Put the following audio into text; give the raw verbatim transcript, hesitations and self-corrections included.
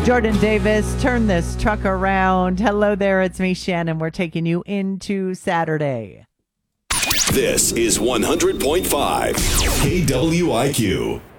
Jordan Davis, turn this truck around. Hello there, it's me, Shannon. We're taking you into Saturday. This is one hundred point five K W I Q.